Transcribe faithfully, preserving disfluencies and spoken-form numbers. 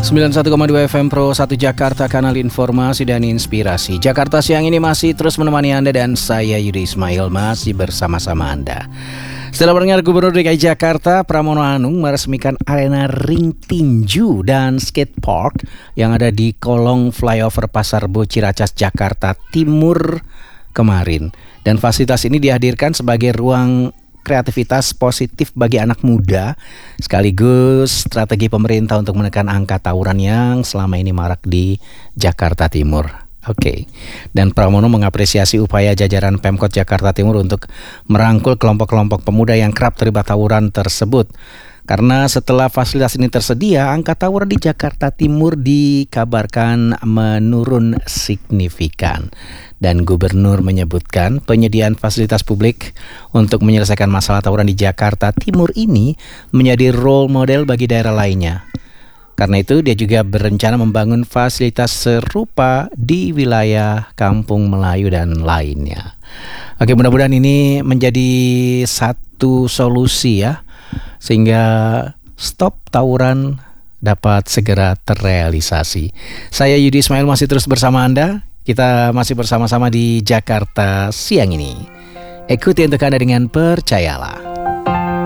sembilan puluh satu koma dua F M Pro satu Jakarta, kanal informasi dan inspirasi. Jakarta siang ini masih terus menemani Anda dan saya Yudi Ismail masih bersama-sama Anda. Setelah mendengar Gubernur D K I Jakarta Pramono Anung meresmikan arena ring tinju dan skate park yang ada di kolong flyover Pasar Bo Ciracas Jakarta Timur kemarin. Dan fasilitas ini dihadirkan sebagai ruang kreativitas positif bagi anak muda, sekaligus strategi pemerintah untuk menekan angka tawuran yang selama ini marak di Jakarta Timur. Oke, okay. Dan Pramono mengapresiasi upaya jajaran Pemkot Jakarta Timur untuk merangkul kelompok-kelompok pemuda yang kerap terlibat tawuran tersebut. Karena setelah fasilitas ini tersedia, angka tawuran di Jakarta Timur dikabarkan menurun signifikan. Dan Gubernur menyebutkan penyediaan fasilitas publik untuk menyelesaikan masalah tawuran di Jakarta Timur ini menjadi role model bagi daerah lainnya. Karena itu dia juga berencana membangun fasilitas serupa di wilayah Kampung Melayu dan lainnya. Oke, mudah-mudahan ini menjadi satu solusi ya, sehingga stop tawuran dapat segera terrealisasi. Saya Yudi Ismail masih terus bersama Anda. Kita masih bersama-sama di Jakarta siang ini. Ikuti untuk Anda dengan Percayalah.